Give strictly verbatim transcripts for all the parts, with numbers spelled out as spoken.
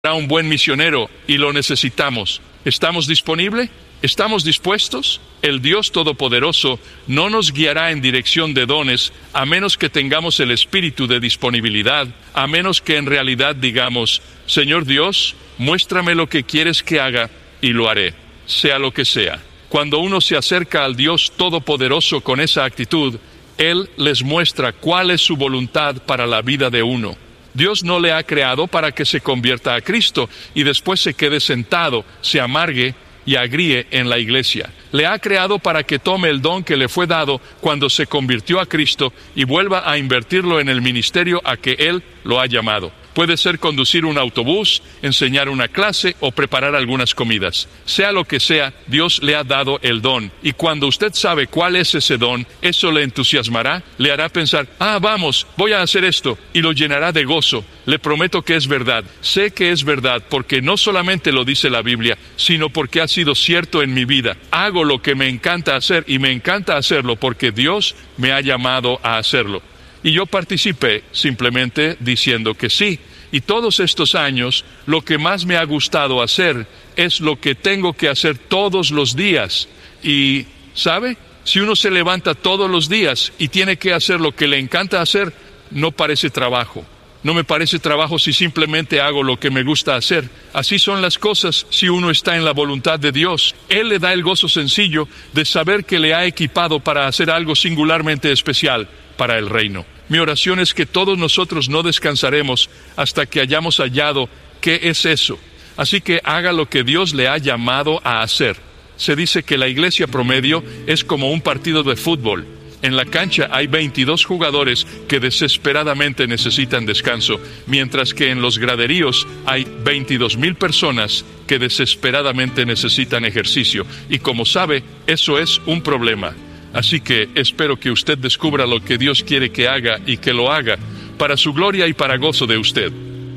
un buen misionero y lo necesitamos. ¿Estamos disponibles? ¿Estamos dispuestos? El Dios Todopoderoso no nos guiará en dirección de dones a menos que tengamos el espíritu de disponibilidad, a menos que en realidad digamos: Señor Dios, muéstrame lo que quieres que haga y lo haré, sea lo que sea. Cuando uno se acerca al Dios Todopoderoso con esa actitud, Él les muestra cuál es su voluntad para la vida de uno. Dios no le ha creado para que se convierta a Cristo y después se quede sentado, se amargue y agríe en la iglesia. Le ha creado para que tome el don que le fue dado cuando se convirtió a Cristo y vuelva a invertirlo en el ministerio a que Él lo ha llamado. Puede ser conducir un autobús, enseñar una clase o preparar algunas comidas. Sea lo que sea, Dios le ha dado el don. Y cuando usted sabe cuál es ese don, eso le entusiasmará, le hará pensar: ah, vamos, voy a hacer esto, y lo llenará de gozo. Le prometo que es verdad. Sé que es verdad porque no solamente lo dice la Biblia, sino porque ha sido cierto en mi vida. Hago lo que me encanta hacer y me encanta hacerlo porque Dios me ha llamado a hacerlo. Y yo participé simplemente diciendo que sí. Y todos estos años, lo que más me ha gustado hacer es lo que tengo que hacer todos los días. Y, ¿sabe? Si uno se levanta todos los días y tiene que hacer lo que le encanta hacer, no parece trabajo. No me parece trabajo si simplemente hago lo que me gusta hacer. Así son las cosas si uno está en la voluntad de Dios. Él le da el gozo sencillo de saber que le ha equipado para hacer algo singularmente especial para el reino. Mi oración es que todos nosotros no descansaremos hasta que hayamos hallado qué es eso. Así que haga lo que Dios le ha llamado a hacer. Se dice que la iglesia promedio es como un partido de fútbol. En la cancha hay veintidós jugadores que desesperadamente necesitan descanso, mientras que en los graderíos hay veintidós mil personas que desesperadamente necesitan ejercicio. Y como sabe, eso es un problema. Así que espero que usted descubra lo que Dios quiere que haga y que lo haga para su gloria y para gozo de usted.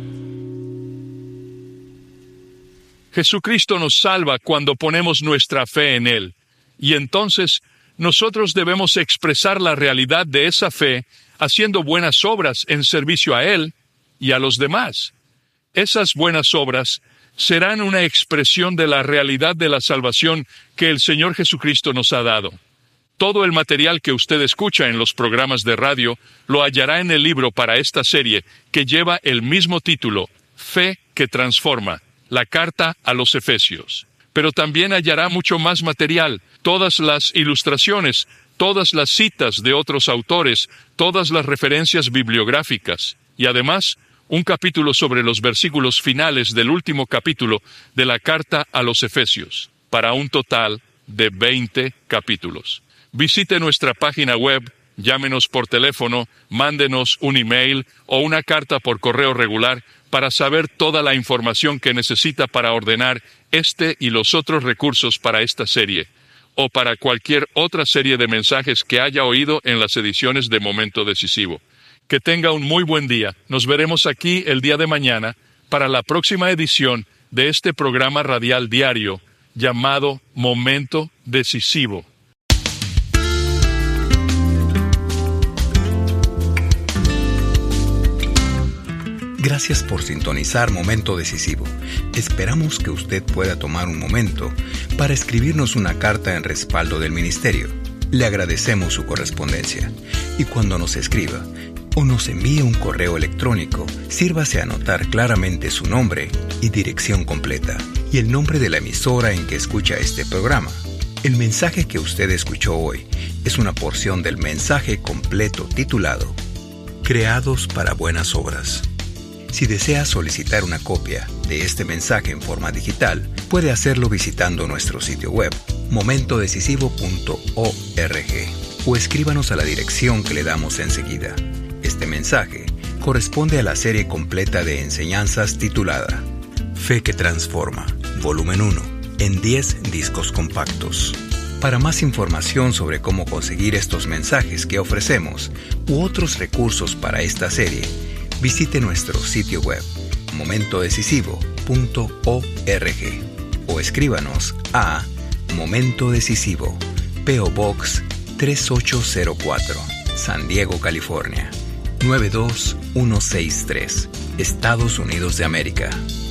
Jesucristo nos salva cuando ponemos nuestra fe en Él. Y entonces nosotros debemos expresar la realidad de esa fe haciendo buenas obras en servicio a Él y a los demás. Esas buenas obras serán una expresión de la realidad de la salvación que el Señor Jesucristo nos ha dado. Todo el material que usted escucha en los programas de radio lo hallará en el libro para esta serie que lleva el mismo título, Fe que Transforma, la carta a los Efesios. Pero también hallará mucho más material, todas las ilustraciones, todas las citas de otros autores, todas las referencias bibliográficas, y además un capítulo sobre los versículos finales del último capítulo de la carta a los Efesios, para un total de veinte capítulos. Visite nuestra página web, llámenos por teléfono, mándenos un email o una carta por correo regular para saber toda la información que necesita para ordenar este y los otros recursos para esta serie, o para cualquier otra serie de mensajes que haya oído en las ediciones de Momento Decisivo. Que tenga un muy buen día. Nos veremos aquí el día de mañana para la próxima edición de este programa radial diario llamado Momento Decisivo. Gracias por sintonizar Momento Decisivo. Esperamos que usted pueda tomar un momento para escribirnos una carta en respaldo del ministerio. Le agradecemos su correspondencia. Y cuando nos escriba o nos envíe un correo electrónico, sírvase a anotar claramente su nombre y dirección completa y el nombre de la emisora en que escucha este programa. El mensaje que usted escuchó hoy es una porción del mensaje completo titulado Creados para Buenas Obras. Si desea solicitar una copia de este mensaje en forma digital, puede hacerlo visitando nuestro sitio web, momento decisivo punto org, o escríbanos a la dirección que le damos enseguida. Este mensaje corresponde a la serie completa de enseñanzas titulada Fe que Transforma, volumen uno, en diez discos compactos. Para más información sobre cómo conseguir estos mensajes que ofrecemos u otros recursos para esta serie, visite nuestro sitio web, momento decisivo punto org, o escríbanos a Momento Decisivo, P O Box tres ocho cero cuatro, San Diego, California, nueve dos uno seis tres, Estados Unidos de América.